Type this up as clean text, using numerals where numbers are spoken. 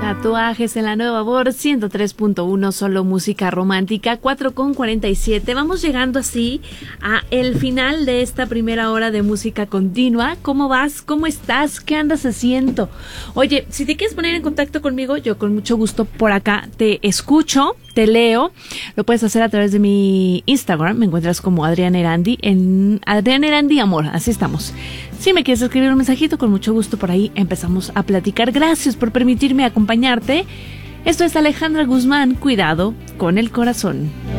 Tatuajes en la Nueva Voz 103.1, solo música romántica, 4:47. Vamos llegando así a el final de esta primera hora de música continua. ¿Cómo vas? ¿Cómo estás? ¿Qué andas haciendo? Oye, si te quieres poner en contacto conmigo, yo con mucho gusto por acá te escucho, te leo. Lo puedes hacer a través de mi Instagram. Me encuentras como Adriana Erandi, en Adriana Erandi Amor. Así estamos. Si me quieres escribir un mensajito, con mucho gusto por ahí empezamos a platicar. Gracias por permitirme acompañarte. Esto es Alejandra Guzmán. Cuidado con el corazón.